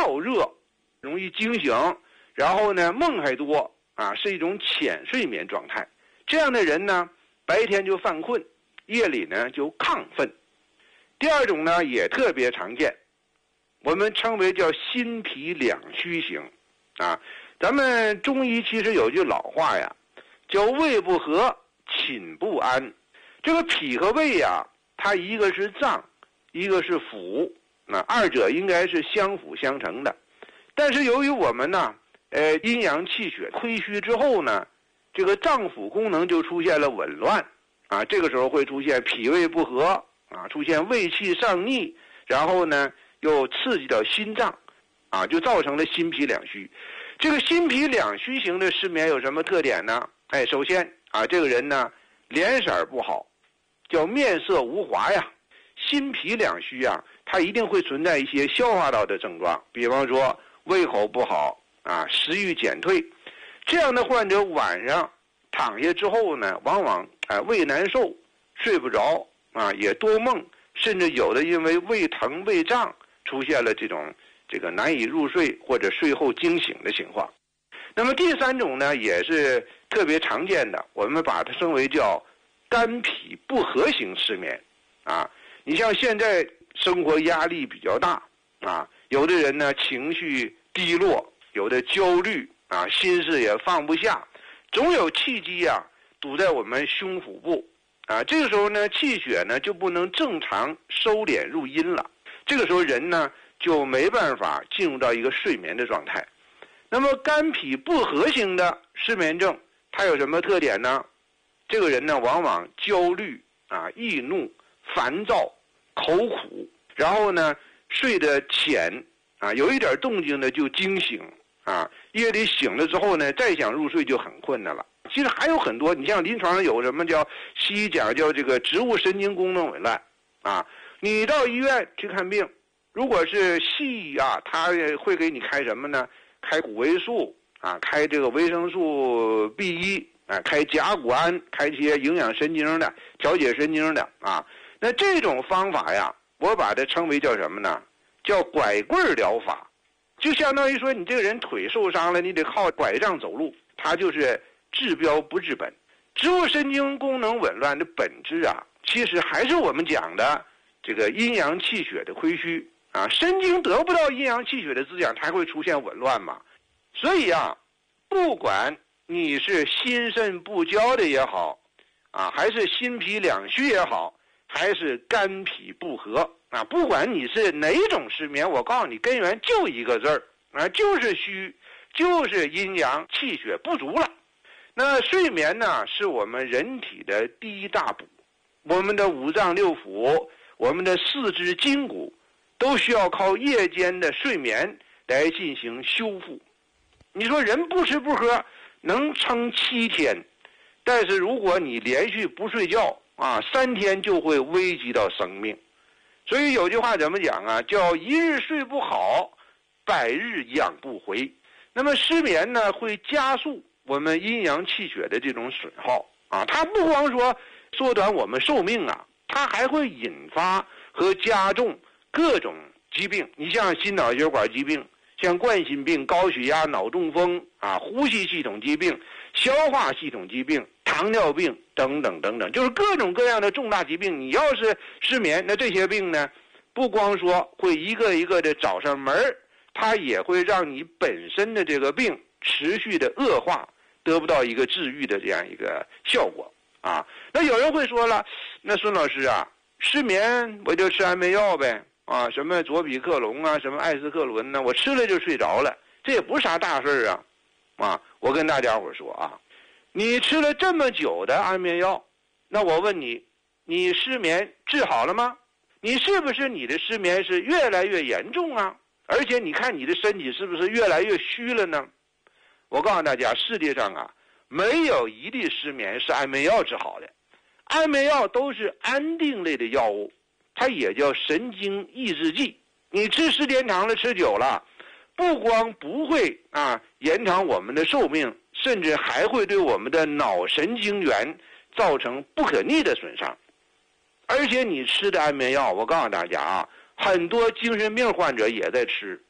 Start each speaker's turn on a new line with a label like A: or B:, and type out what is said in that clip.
A: 燥热，容易惊醒，然后呢梦还多啊，是一种浅睡眠状态。这样的人呢，白天就犯困，夜里呢就亢奋。第二种呢也特别常见，我们称为叫心脾两虚型啊。咱们中医其实有句老话呀，叫胃不和寝不安。这个脾和胃呀，它一个是脏，一个是腑，那二者应该是相辅相成的。但是由于我们呢，阴阳气血亏虚之后呢，这个脏腑功能就出现了紊乱啊，这个时候会出现脾胃不和啊，出现胃气上逆，然后呢又刺激到心脏啊，就造成了心脾两虚。这个心脾两虚型的失眠有什么特点呢？首先啊，这个人呢脸色不好，叫面色无华呀。心脾两虚啊，它一定会存在一些消化道的症状，比方说胃口不好啊，食欲减退。这样的患者晚上躺下之后呢，往往胃难受，睡不着啊，也多梦，甚至有的因为胃疼胃胀出现了这个难以入睡或者睡后惊醒的情况。那么第三种呢，也是特别常见的，我们把它称为叫肝脾不和型失眠啊。你像现在生活压力比较大啊，有的人呢情绪低落，有的焦虑啊，心事也放不下，总有气机啊堵在我们胸腹部啊。这个时候呢，气血呢就不能正常收敛入阴了，这个时候人呢就没办法进入到一个睡眠的状态。那么肝脾不和型的失眠症，它有什么特点呢？这个人呢往往焦虑啊、易怒、烦躁、口苦，然后呢睡得浅啊，有一点动静呢就惊醒啊，夜里醒了之后呢，再想入睡就很困难了。其实还有很多，你像临床上有什么叫西医讲叫这个植物神经功能紊乱啊，你到医院去看病，如果是西医啊，他会给你开什么呢？开谷维素啊，开这个维生素 B1啊，开甲钴胺，开一些营养神经的、调节神经的啊。那这种方法呀，我把它称为叫什么呢？叫拐棍疗法，就相当于说你这个人腿受伤了，你得靠拐杖走路，它就是治标不治本。植物神经功能紊乱的本质啊，其实还是我们讲的这个阴阳气血的亏虚啊，神经得不到阴阳气血的滋养，它会出现紊乱嘛。所以啊，不管你是心肾不交的也好啊，还是心脾两虚也好，还是肝脾不和啊，不管你是哪种失眠，我告诉你，根源就一个字儿啊，就是虚，就是阴阳气血不足了。那睡眠呢，是我们人体的第一大补，我们的五脏六腑，我们的四肢筋骨，都需要靠夜间的睡眠来进行修复。你说人不吃不喝能撑7天，但是如果你连续不睡觉啊，3天就会危及到生命。所以有句话怎么讲啊？叫一日睡不好，100日养不回。那么失眠呢，会加速我们阴阳气血的这种损耗啊。它不光说缩短我们寿命啊，它还会引发和加重各种疾病。你像心脑血管疾病，像冠心病、高血压、脑中风啊，呼吸系统疾病、消化系统疾病、糖尿病等等等等，就是各种各样的重大疾病。你要是失眠，那这些病呢，不光说会一个一个的找上门，它也会让你本身的这个病持续的恶化，得不到一个治愈的这样一个效果啊。那有人会说了，那孙老师啊，失眠我就吃安眠药呗啊，什么左比克隆啊，什么艾司克伦呢，我吃了就睡着了，这也不是啥大事啊。我跟大家伙说啊，你吃了这么久的安眠药，那我问你，你失眠治好了吗？你是不是你的失眠是越来越严重啊？而且你看你的身体是不是越来越虚了呢？我告诉大家，世界上啊，没有一例失眠是安眠药治好的。安眠药都是安定类的药物，它也叫神经抑制剂。你吃时间长了，吃久了，不光不会延长我们的寿命，甚至还会对我们的脑神经元造成不可逆的损伤。而且你吃的安眠药，我告诉大家啊，很多精神病患者也在吃